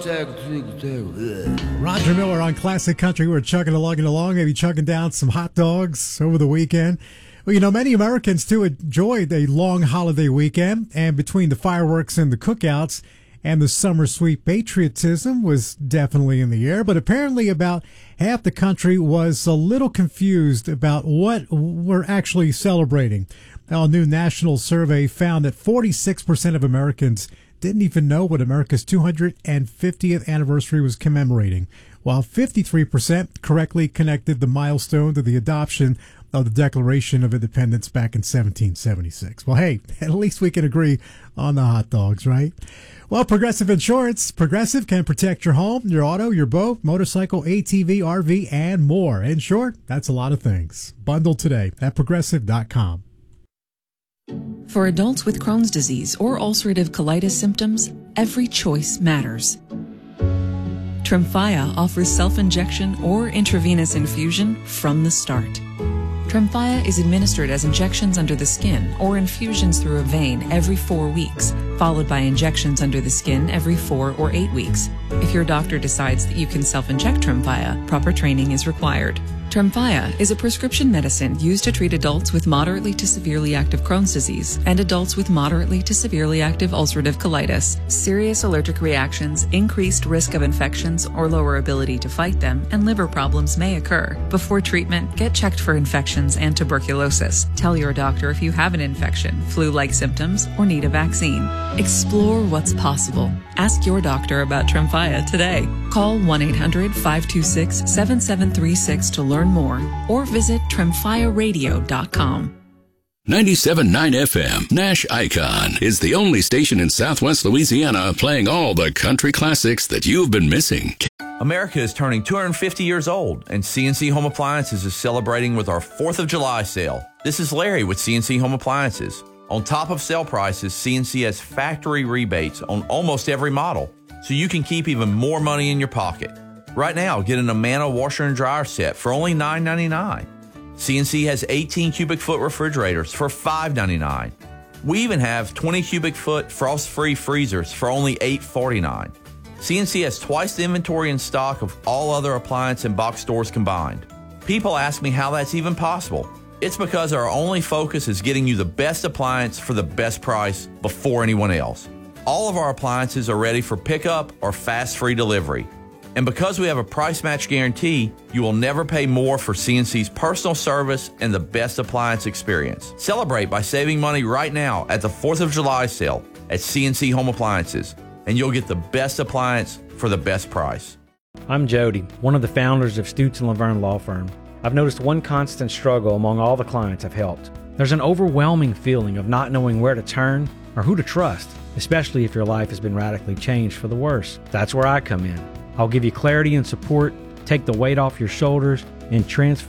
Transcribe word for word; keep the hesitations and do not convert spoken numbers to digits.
Roger Miller on Classic Country. We're chugging along and along, maybe chugging down some hot dogs over the weekend. Well, you know, many Americans, too, enjoyed a long holiday weekend, and between the fireworks and the cookouts and the summer sweet, patriotism was definitely in the air. But apparently about half the country was a little confused about what we're actually celebrating. Now, a new national survey found that forty-six percent of Americans didn't even know what America's two hundred fiftieth anniversary was commemorating, while fifty-three percent correctly connected the milestone to the adoption of the Declaration of Independence back in seventeen seventy-six. Well, hey, at least we can agree on the hot dogs, right? Well, Progressive Insurance. Progressive can protect your home, your auto, your boat, motorcycle, A T V, R V, and more. In short, that's a lot of things. Bundle today at progressive dot com. For adults with Crohn's disease or ulcerative colitis symptoms, every choice matters. Tremfya offers self-injection or intravenous infusion from the start. Tremfya is administered as injections under the skin or infusions through a vein every four weeks, followed by injections under the skin every four or eight weeks. If your doctor decides that you can self-inject Tremfya, proper training is required. Tremfya is a prescription medicine used to treat adults with moderately to severely active Crohn's disease and adults with moderately to severely active ulcerative colitis. Serious allergic reactions, increased risk of infections or lower ability to fight them, and liver problems may occur. Before treatment, get checked for infections and tuberculosis. Tell your doctor if you have an infection, flu-like symptoms, or need a vaccine. Explore what's possible. Ask your doctor about Tremfya today. Call one eight hundred five two six seven seven three six to learn more, or visit tremfya radio dot com. ninety-seven point nine F M, Nash Icon, is the only station in Southwest Louisiana playing all the country classics that you've been missing. America is turning two hundred fifty years old, and C N C Home Appliances is celebrating with our fourth of July sale. This is Larry with C N C Home Appliances. On top of sale prices, C N C has factory rebates on almost every model, so you can keep even more money in your pocket. Right now, get an Amana washer and dryer set for only nine ninety-nine. C N C has eighteen cubic foot refrigerators for five ninety-nine. We even have twenty cubic foot frost-free freezers for only eight forty-nine. C N C has twice the inventory in stock of all other appliance and box stores combined. People ask me how that's even possible. It's because our only focus is getting you the best appliance for the best price before anyone else. All of our appliances are ready for pickup or fast free delivery. And because we have a price match guarantee, you will never pay more for C N C's personal service and the best appliance experience. Celebrate by saving money right now at the fourth of July sale at C N C Home Appliances, and you'll get the best appliance for the best price. I'm Jody, one of the founders of Stutz and Laverne Law Firm. I've noticed one constant struggle among all the clients I've helped. There's an overwhelming feeling of not knowing where to turn or who to trust, especially if your life has been radically changed for the worse. That's where I come in. I'll give you clarity and support, take the weight off your shoulders, and transform